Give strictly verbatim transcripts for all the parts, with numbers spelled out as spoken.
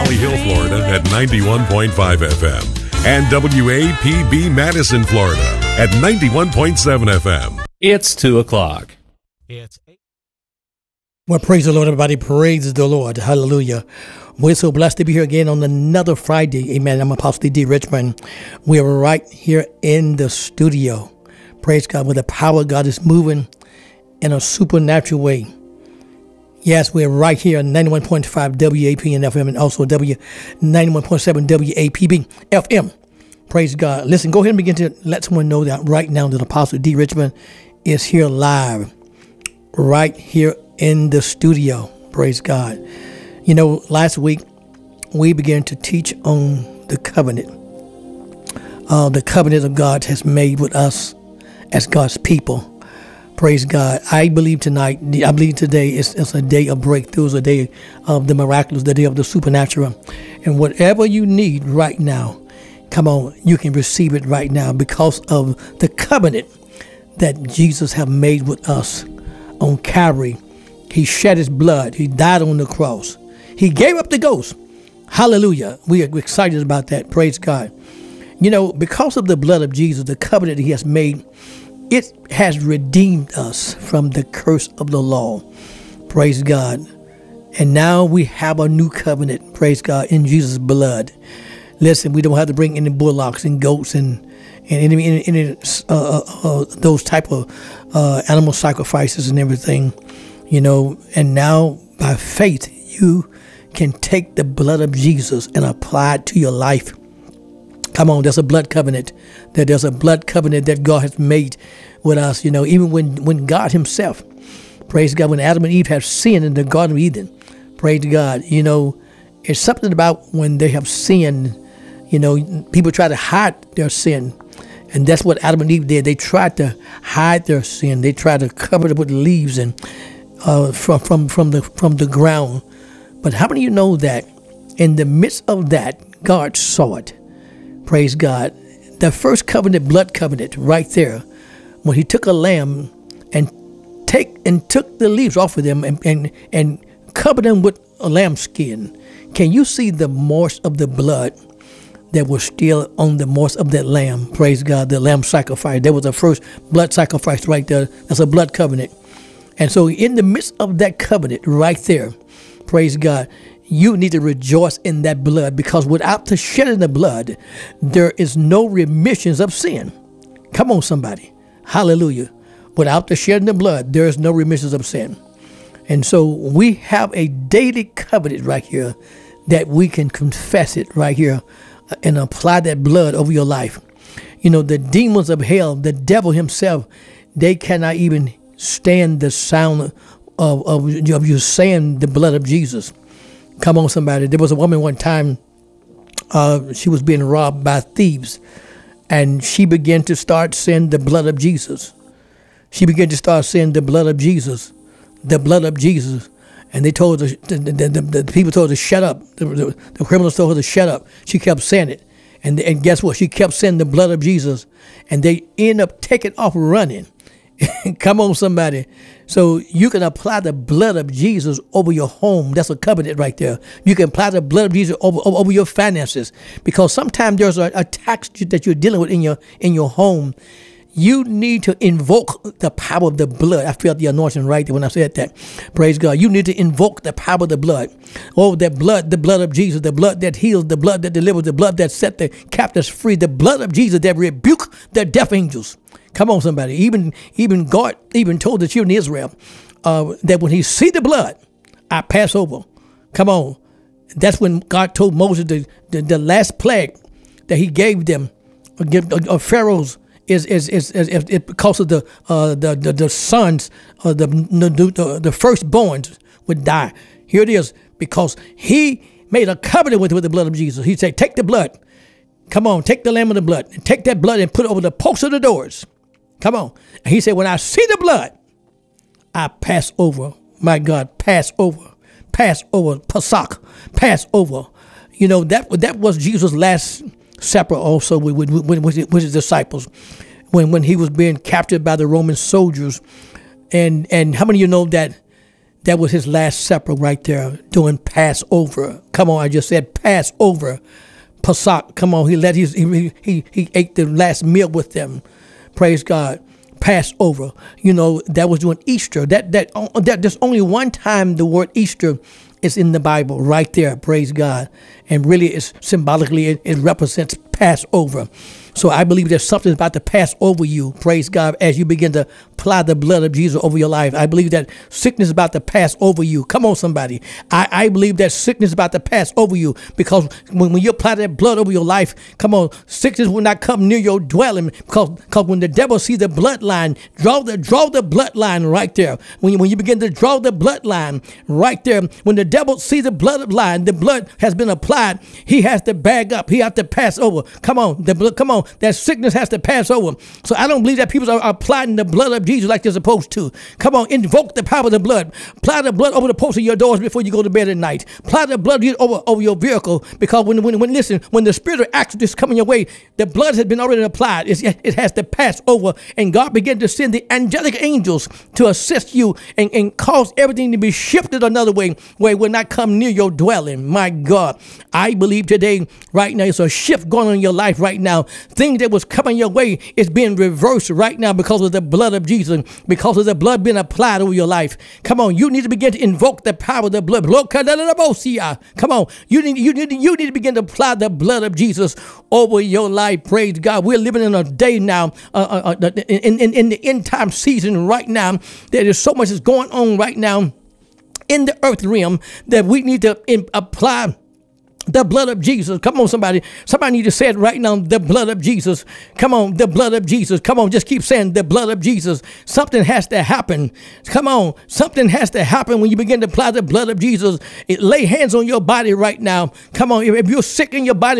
Holly Hill, Florida at ninety-one point five F M and W A P B Madison, Florida at ninety-one point seven F M. It's two o'clock. It's eight. Well, praise the Lord, everybody. Praise the Lord. Hallelujah. We're so blessed to be here again on another Friday. Amen. I'm Apostle D. Richmond. We are right here in the studio. Praise God, where the power of God is moving in a supernatural way. Yes, we're right here on ninety-one point five W A P N F M and also W ninety-one point seven W A P B F M. Praise God. Listen, go ahead and begin to let someone know that right now that Apostle D. Richmond is here live, right here in the studio. Praise God. You know, last week we began to teach on the covenant. Uh, the covenant of God has made with us as God's people. Praise God. I believe tonight, I believe today is, is a day of breakthroughs, a day of the miraculous, the day of the supernatural. And whatever you need right now, come on, you can receive it right now because of the covenant that Jesus have made with us on Calvary. He shed his blood. He died on the cross. He gave up the ghost. Hallelujah. We are excited about that. Praise God. You know, because of the blood of Jesus, the covenant he has made, it has redeemed us from the curse of the law. Praise God. And now we have a new covenant. Praise God. In Jesus' blood. Listen, we don't have to bring any bullocks and goats and and any, any, any uh, uh, those type of uh, animal sacrifices and everything, you know. And now by faith, you can take the blood of Jesus and apply it to your life. Come on, there's a blood covenant. That there's a blood covenant that God has made with us. You know, even when, when God himself, praise God, when Adam and Eve have sinned in the Garden of Eden, praise God, you know, it's something about when they have sinned, you know, people try to hide their sin. And that's what Adam and Eve did. They tried to hide their sin. They tried to cover it with leaves and uh, from, from, from, the, from the ground. But how many of you know that in the midst of that, God saw it? Praise God. The first covenant, blood covenant, right there, when he took a lamb and take and took the leaves off of them and, and, and covered them with a lamb skin. Can you see the marks of the blood that was still on the marks of that lamb? Praise God, the lamb sacrifice. That was the first blood sacrifice right there. That's a blood covenant. And so in the midst of that covenant right there, praise God, you need to rejoice in that blood, because without the shedding of blood, there is no remissions of sin. Come on, somebody. Hallelujah. Without the shedding of blood, there is no remissions of sin. And so we have a daily covenant right here that we can confess it right here and apply that blood over your life. You know, the demons of hell, the devil himself, they cannot even stand the sound of, of, of you saying the blood of Jesus. Come on, somebody. There was a woman one time, uh, she was being robbed by thieves, and she began to start saying the blood of Jesus. She began to start saying the blood of Jesus, the blood of Jesus. And they told her, the, the, the, the people told her to shut up. The, the, the criminals told her to shut up. She kept saying it. And, and guess what? She kept saying the blood of Jesus. And they end up taking off running. Come on, somebody. So you can apply the blood of Jesus over your home. That's a covenant right there. You can apply the blood of Jesus over, over, over your finances. Because sometimes there's a, a tax that you're dealing with in your in your home. You need to invoke the power of the blood. I felt the anointing right there when I said that. Praise God. You need to invoke the power of the blood. Oh, that blood, the blood of Jesus, the blood that heals, the blood that delivers, the blood that set the captives free, the blood of Jesus that rebuke the deaf angels. Come on, somebody. Even even God even told the children of Israel uh, that when he see the blood, I pass over. Come on. That's when God told Moses the, the, the last plague that he gave them, of uh, Pharaoh's, Is is is, is, is, is because of the uh, the, the the sons, uh, the, the the firstborns would die. Here it is, because he made a covenant with with the blood of Jesus. He said, "Take the blood, come on, take the lamb of the blood, and take that blood and put it over the posts of the doors. Come on." And he said, "When I see the blood, I pass over." My God, pass over, pass over, Pesach, pass over. You know that that was Jesus' last supper also with, with, with, with his disciples when, when he was being captured by the Roman soldiers. And and how many of you know that That was his last supper right there, doing Passover. Come on, I just said Passover. Pesach, come on, he let his he he he ate the last meal with them. Praise God. Passover. You know, that was doing Easter. That that that there's only one time the word Easter is in the Bible, right there. Praise God. And really, it's symbolically it, it represents Passover. So I believe there's something about to pass over you, praise God, as you begin to apply the blood of Jesus over your life. I believe that sickness is about to pass over you. Come on, somebody. I, I believe that sickness is about to pass over you, because when, when you apply that blood over your life, come on, sickness will not come near your dwelling, because because when the devil sees the bloodline, draw the draw the bloodline right there. When you, when you begin to draw the bloodline right there, when the devil sees the bloodline, the blood has been applied, he has to bag up. He has to pass over. Come on, the blood, come on. That sickness has to pass over. So I don't believe that people are applying the blood of Jesus like they're supposed to. Come on, invoke the power of the blood. Apply the blood over the posts of your doors before you go to bed at night. Apply the blood over, over your vehicle, because when, when, when, listen, when the spirit of accident is coming your way, the blood has been already applied. It's, it has to pass over, and God began to send the angelic angels to assist you and, and cause everything to be shifted another way, where it will not come near your dwelling. My God, I believe today, right now, it's a shift going on in your life right now. Things that was coming your way is being reversed right now because of the blood of Jesus, because of the blood being applied over your life. Come on, you need to begin to invoke the power of the blood. Come on, you need you need you need to begin to apply the blood of Jesus over your life. Praise God. We're living in a day now, uh, uh, in, in in the end time season right now. There is so much is going on right now in the earth realm that we need to in, apply the blood of Jesus. Come on, somebody. Somebody need to say it right now. The blood of Jesus. Come on, the blood of Jesus. Come on, just keep saying the blood of Jesus. Something has to happen. Come on, something has to happen when you begin to apply the blood of Jesus. It, lay hands on your body right now. Come on, if, if you're sick in your body,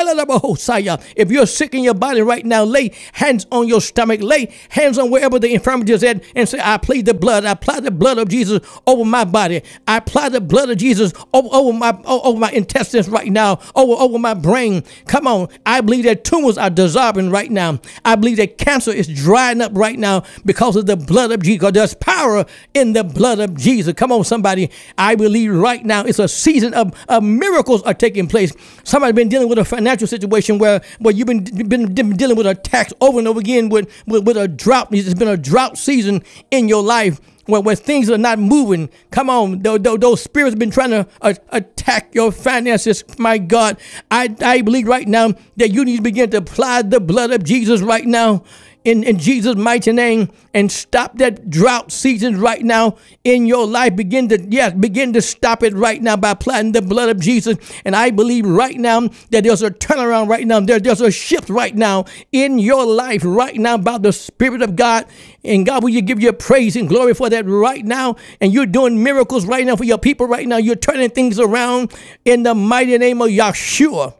if you're sick in your body right now, lay hands on your stomach. Lay hands on wherever the infirmity is at, and say, I plead the blood. I apply the blood of Jesus over my body. I apply the blood of Jesus over, over my over my intestines right now, over, over my brain. Come on. I believe that tumors are dissolving right now. I believe that cancer is drying up right now because of the blood of Jesus. There's power in the blood of Jesus. Come on, somebody. I believe right now it's a season of, of miracles are taking place. Somebody's been dealing with a financial situation where, where you've been, been, been dealing with a tax over and over again with, with, with a drought. It's been a drought season in your life. Where, where things are not moving. Come on, those, those spirits have been trying to uh, attack your finances. My God, I, I believe right now that you need to begin to apply the blood of Jesus right now. In, in Jesus' mighty name, and stop that drought season right now in your life. Begin to, yes, begin to stop it right now by applying the blood of Jesus. And I believe right now that there's a turnaround right now. There, there's a shift right now in your life right now by the Spirit of God. And God, will you give you praise and glory for that right now? And you're doing miracles right now for your people right now. You're turning things around in the mighty name of Yahshua.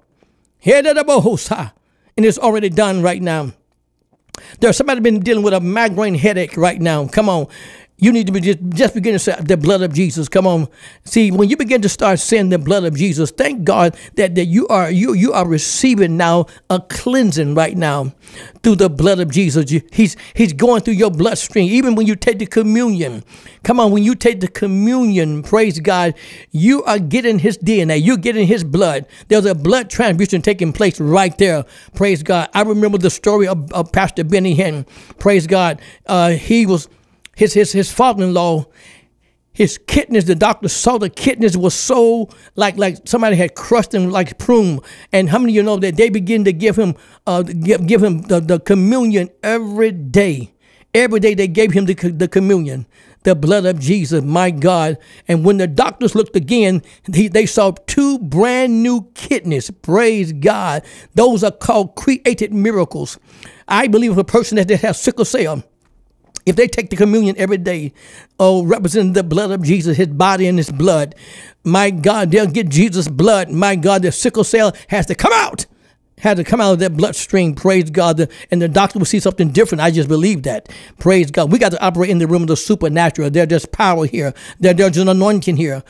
And it's already done right now. There's somebody been dealing with a migraine headache right now. Come on. You need to be just, just begin to say the blood of Jesus. Come on. See, when you begin to start saying the blood of Jesus, thank God that, that you are you you are receiving now a cleansing right now through the blood of Jesus. You, he's he's going through your bloodstream. Even when you take the communion. Come on, when you take the communion, praise God, you are getting his D N A. You're getting his blood. There's a blood transfusion taking place right there. Praise God. I remember the story of, of Pastor Benny Hinn. Praise God. Uh, he was His his his father-in-law, his kidneys, the doctor saw the kidneys was so like like somebody had crushed him like prune. And how many of you know that they begin to give him uh give, give him the, the communion every day? Every day they gave him the, the communion, the blood of Jesus, my God. And when the doctors looked again, he, they saw two brand new kidneys. Praise God. Those are called created miracles. I believe a person that has sickle cell, if they take the communion every day, oh, representing the blood of Jesus, his body and his blood, my God, they'll get Jesus' blood. My God, the sickle cell has to come out, has to come out of that bloodstream. Praise God. And the doctor will see something different. I just believe that. Praise God. We got to operate in the realm of the supernatural. There's just power here. There, there's an anointing here.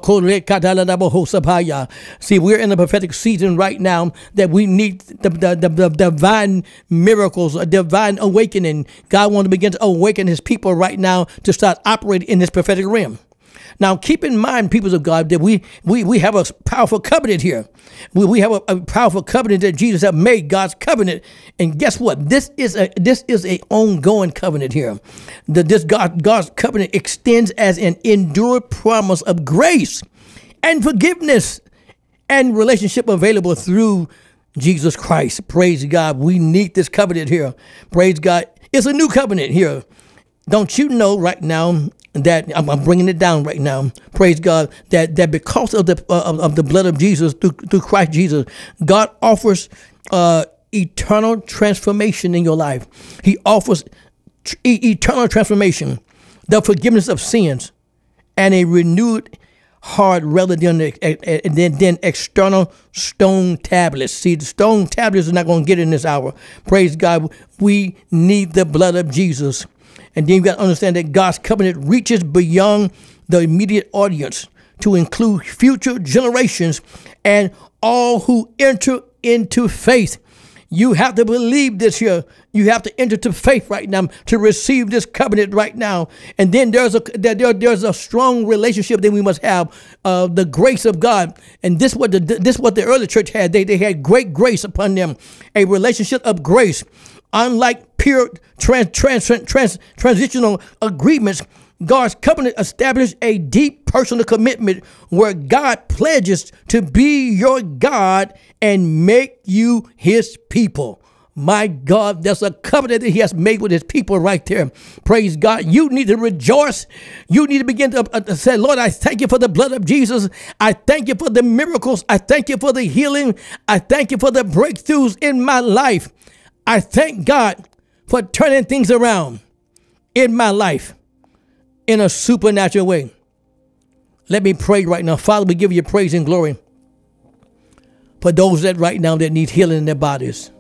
See, we're in a prophetic season right now that we need the, the, the, the divine miracles, a divine awakening. God wants to begin to awaken his people right now to start operating in this prophetic realm. Now, keep in mind, people of God, that we we, we have a powerful covenant here. We, we have a, a powerful covenant that Jesus has made, God's covenant. And guess what? This is a this is a ongoing covenant here. The, this God God's covenant extends as an enduring promise of grace and forgiveness and relationship available through Jesus Christ. Praise God. We need this covenant here. Praise God. It's a new covenant here. Don't you know right now that I'm, I'm bringing it down right now? Praise God. That that because of the uh, of, of the blood of Jesus through, through Christ Jesus, God offers uh, eternal transformation in your life. He offers t- eternal transformation, the forgiveness of sins, and a renewed heart rather than than, than external stone tablets. See, the stone tablets are not going to get in this hour. Praise God. We need the blood of Jesus. And then you got to understand that God's covenant reaches beyond the immediate audience to include future generations and all who enter into faith. You have to believe this here. You have to enter to faith right now to receive this covenant right now. And then there's a there, there's a strong relationship that we must have, uh, the grace of God. And this what the this what the early church had. They they had great grace upon them, a relationship of grace. Unlike pure trans, trans, trans, transitional agreements, God's covenant established a deep personal commitment where God pledges to be your God and make you his people. My God, there's a covenant that he has made with his people right there. Praise God. You need to rejoice. You need to begin to uh, say, Lord, I thank you for the blood of Jesus. I thank you for the miracles. I thank you for the healing. I thank you for the breakthroughs in my life. I thank God for turning things around in my life in a supernatural way. Let me pray right now. Father, we give you praise and glory for those that right now that need healing in their bodies.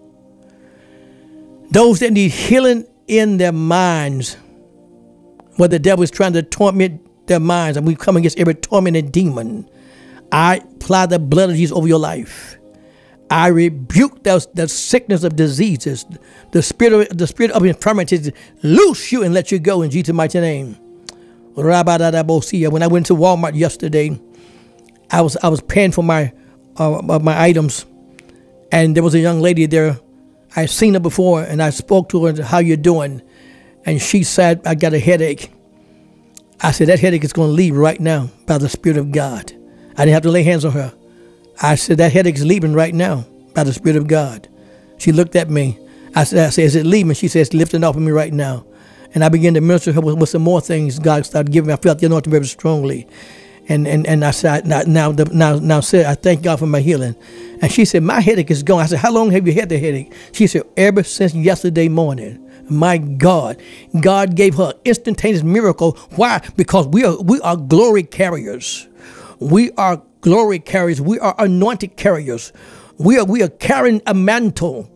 Those that need healing in their minds, where the devil is trying to torment their minds, and we come against every tormented demon. I apply the blood of Jesus over your life. I rebuke the, the sickness of diseases, the spirit of, the spirit of infirmities. Loose you and let you go in Jesus' mighty name. When I went to Walmart yesterday, I was I was paying for my uh, my items, and there was a young lady there. I've seen her before, and I spoke to her, how you doing? And she said, I got a headache. I said, that headache is going to leave right now by the Spirit of God. I didn't have to lay hands on her. I said, that headache is leaving right now by the Spirit of God. She looked at me. I said, I said, is it leaving? She said, it's lifting off of me right now. And I began to minister her with, with some more things God started giving me. I felt the anointing very strongly. And and and I said, now now the, now now said, I thank God for my healing. And she said, my headache is gone. I said, how long have you had the headache? She said, ever since yesterday morning. My God, God gave her instantaneous miracle. Why? Because we are we are glory carriers. We are glory carriers. We are anointed carriers. We are we are carrying a mantle.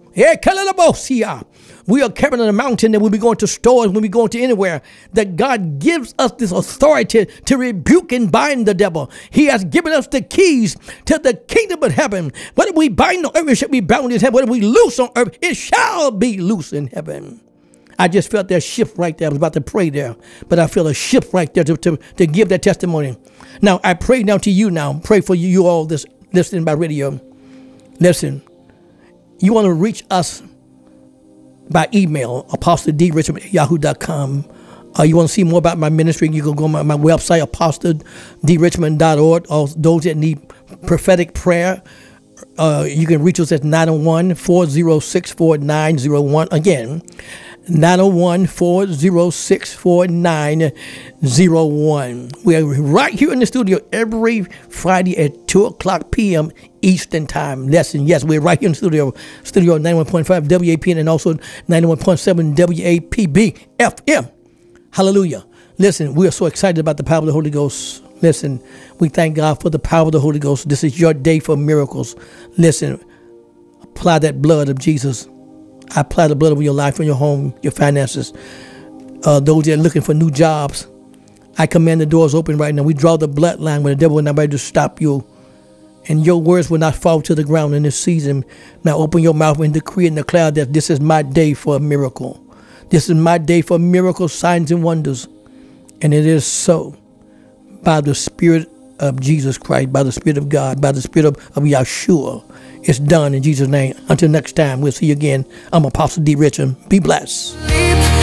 We are carrying a mountain that we'll be going to stores, when we go to anywhere, that God gives us this authority to rebuke and bind the devil. He has given us the keys to the kingdom of heaven. Whatever we bind on earth, it shall be bound in heaven. Whatever we loose on earth, it shall be loose in heaven. I just felt that shift right there. I was about to pray there, but I feel a shift right there to, to, to give that testimony. Now, I pray now to you now. Pray for you, you all this listening by radio. Listen, you want to reach us by email, apostle d richmond at yahoo dot com. Uh, you want to see more about my ministry, you can go to my, my website, apostle d richmond dot org. All those that need prophetic prayer, uh, you can reach us at nine oh one, four oh six, four nine oh one. Again, nine oh one, four oh six, four nine oh one. We are right here in the studio every Friday at two o'clock p.m. Eastern Time. Listen, yes, we're right here in the studio, studio ninety-one point five W A P N and also ninety-one point seven W A P B F M. Hallelujah. Listen, we are so excited about the power of the Holy Ghost. Listen, we thank God for the power of the Holy Ghost. This is your day for miracles. Listen, apply that blood of Jesus. I apply the blood over your life and your home, your finances. Uh, those that are looking for new jobs, I command the doors open right now. We draw the bloodline where the devil will not be able to stop you. And your words will not fall to the ground in this season. Now open your mouth and decree and declare that this is my day for a miracle. This is my day for miracles, signs, and wonders. And it is so. by the Spirit of Jesus Christ, by the Spirit of God, by the Spirit of, of Yahshua. It's done in Jesus' name. Until next time, we'll see you again. I'm Apostle D. Richmond. Be blessed.